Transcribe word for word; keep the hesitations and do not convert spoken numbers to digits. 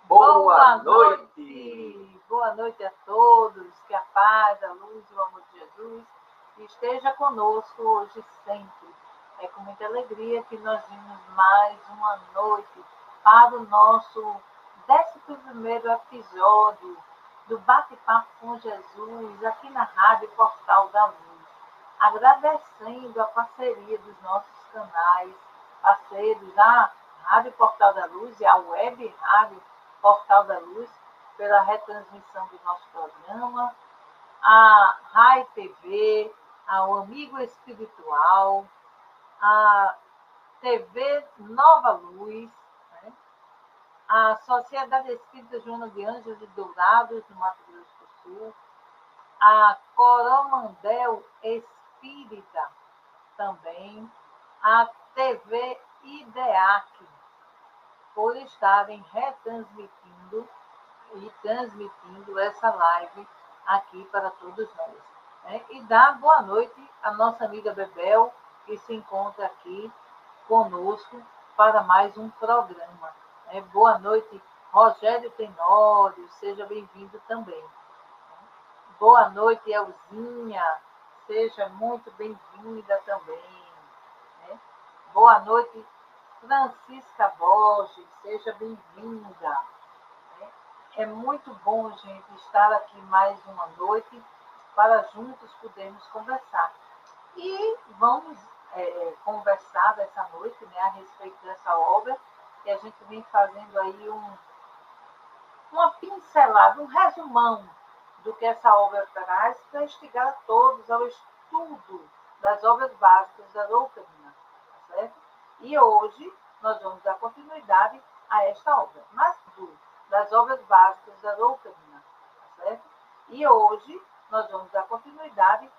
Boa noite! Boa noite a todos, que a paz, a luz e o amor de Jesus esteja conosco hoje e sempre. É com muita alegria que nós vimos mais uma noite para o nosso décimo primeiro episódio do Bate-Papo com Jesus, aqui na Rádio Portal da Luz. Agradecendo a parceria dos nossos canais, parceiros, a Rádio Portal da Luz e a Web Rádio Portal da Luz, pela retransmissão do nosso programa, a Rai T V, ao Amigo Espiritual, a T V Nova Luz, né? A Sociedade Espírita Joana de Ângeles de Dourados, no Mato Grosso do Sul, a Coromandel Espírita também, a T V IDEAC, por estarem retransmitindo e transmitindo essa live aqui para todos nós. Né? E dá boa noite à nossa amiga Bebel, que se encontra aqui conosco para mais um programa. Né? Boa noite, Rogério Tenório, seja bem-vindo também. Boa noite, Elzinha, seja muito bem-vinda também. Né? Boa noite, Francisca Borges, seja bem-vinda. É muito bom, gente, estar aqui mais uma noite para juntos podermos conversar. E vamos é, conversar dessa noite, né, a respeito dessa obra, que a gente vem fazendo aí um, uma pincelada, um resumão do que essa obra traz, para instigar a todos ao estudo das obras básicas da doutrina, tá certo? E hoje nós vamos dar continuidade a esta obra, mas do, das obras básicas da doutrina, tá certo? E hoje nós vamos dar continuidade